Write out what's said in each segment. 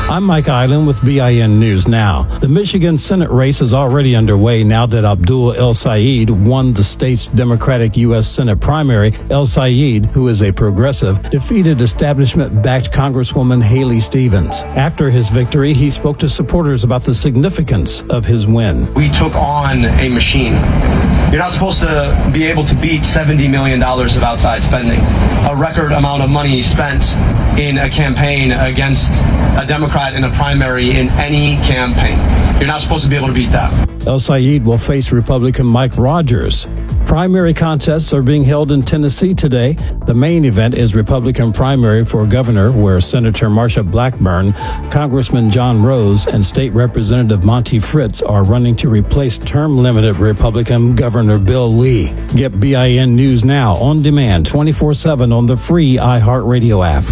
I'm Mike Island with BIN News Now. The Michigan Senate race is already underway now that Abdul El Sayed won the state's Democratic U.S. Senate primary. El Sayed, who is a progressive, defeated establishment-backed Congresswoman Haley Stevens. After his victory, he spoke to supporters about the significance of his win. We took on a machine. You're not supposed to be able to beat $70 million of outside spending, a record amount of money spent in a campaign against a Democrat in a primary in any campaign. You're not supposed to be able to beat that. El Sayed will face Republican Mike Rogers. Primary contests are being held in Tennessee today. The main event is Republican primary for governor, where Senator Marsha Blackburn, Congressman John Rose, and State Representative Monty Fritz are running to replace term-limited Republican Governor Bill Lee. Get BIN News Now on demand 24/7 on the free iHeartRadio app.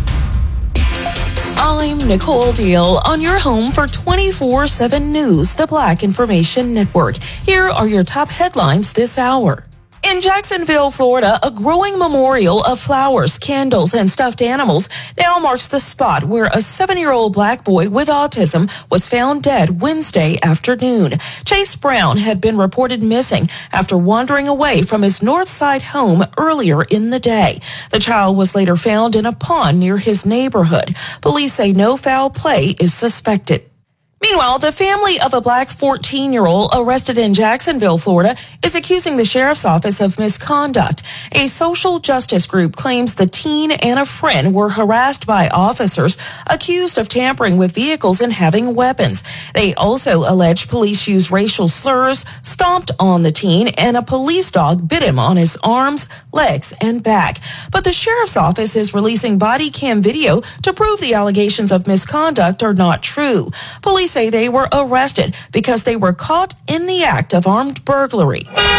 I'm Nicole Deal on your home for 24/7 News, the Black Information Network. Here are your top headlines this hour. In Jacksonville, Florida, a growing memorial of flowers, candles, and stuffed animals now marks the spot where a 7-year-old black boy with autism was found dead Wednesday afternoon. Chase Brown had been reported missing after wandering away from his north side home earlier in the day. The child was later found in a pond near his neighborhood. Police say no foul play is suspected. Meanwhile, the family of a black 14-year-old arrested in Jacksonville, Florida, is accusing the sheriff's office of misconduct. A social justice group claims the teen and a friend were harassed by officers accused of tampering with vehicles and having weapons. They also allege police used racial slurs, stomped on the teen, and a police dog bit him on his arms, legs, and back. But the sheriff's office is releasing body cam video to prove the allegations of misconduct are not true. Police say they were arrested because they were caught in the act of armed burglary.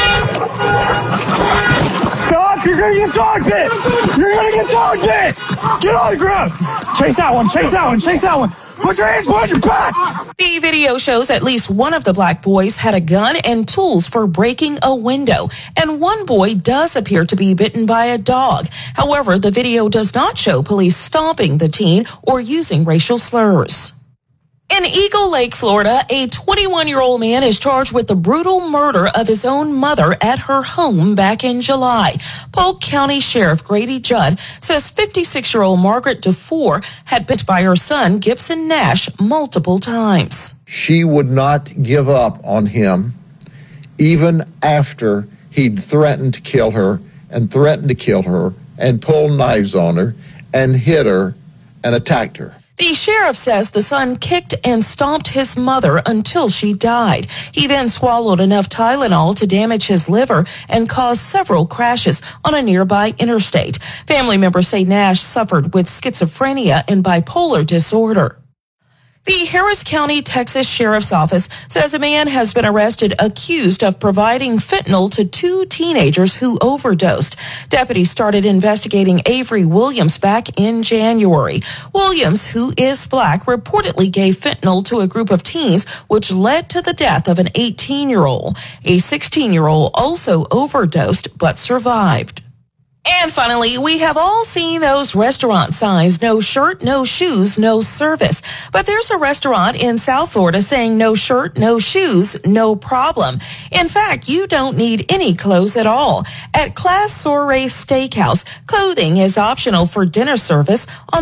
Stop! You're gonna get dog bit! You're gonna get dog bit! Get on the ground! Chase that one! Chase that one! Chase that one! Put your hands behind your back! The video shows at least one of the black boys had a gun and tools for breaking a window, and one boy does appear to be bitten by a dog. However, the video does not show police stomping the teen or using racial slurs. In Eagle Lake, Florida, a 21-year-old man is charged with the brutal murder of his own mother at her home back in July. Polk County Sheriff Grady Judd says 56-year-old Margaret DeFore had been bit by her son, Gibson Nash, multiple times. She would not give up on him even after he'd threatened to kill her and pulled knives on her and hit her and attacked her. The sheriff says the son kicked and stomped his mother until she died. He then swallowed enough Tylenol to damage his liver and cause several crashes on a nearby interstate. Family members say Nash suffered with schizophrenia and bipolar disorder. The Harris County, Texas Sheriff's Office says a man has been arrested accused of providing fentanyl to 2 teenagers who overdosed. Deputies started investigating Avery Williams back in January. Williams, who is black, reportedly gave fentanyl to a group of teens, which led to the death of an 18-year-old. A 16-year-old also overdosed but survived. And finally, we have all seen those restaurant signs, no shirt, no shoes, no service. But there's a restaurant in South Florida saying no shirt, no shoes, no problem. In fact, you don't need any clothes at all. At Class Soiree Steakhouse, clothing is optional for dinner service on